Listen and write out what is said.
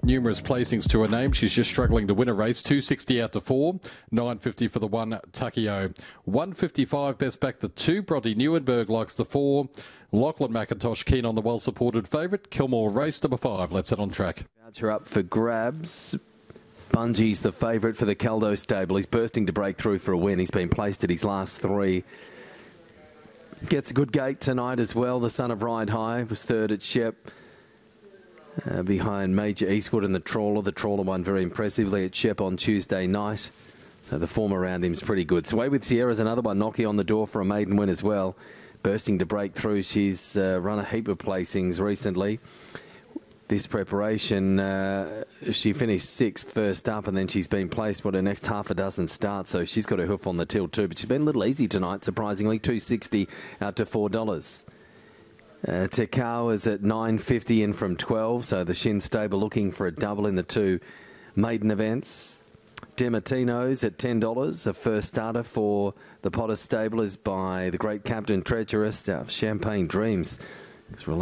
numerous placings to her name. She's just struggling to win a race. 260 out to 4, 950 for the 1, Tuckio. 155 best back the 2, Bronte Neuenberg likes the 4. Lachlan McIntosh keen on the well-supported favourite. Kilmore race number 5. Let's head on track. Voucher up for grabs. Bungie's the favourite for the Caldo stable. He's bursting to break through for a win. He's been placed at his last 3. Gets a good gate tonight as well. The son of Ride High was third at Shep. Behind Major Eastwood and the Trawler. The Trawler won very impressively at Shep on Tuesday night. So the form around him is pretty good. Sway with Sierra's another one knocking on the door for a maiden win as well. Bursting to break through. She's run a heap of placings recently. This preparation, she finished 6th first up, and then she's been placed, her next half a dozen starts, so she's got her hoof on the till too, but she's been a little easy tonight, surprisingly, $2.60 out to $4. Tekau is at $9.50 in from 12, so the Shin stable looking for a double in the 2 maiden events. Demartino's at $10, a first starter for the Potter stable is by the great Captain Treacherous, Champagne Dreams.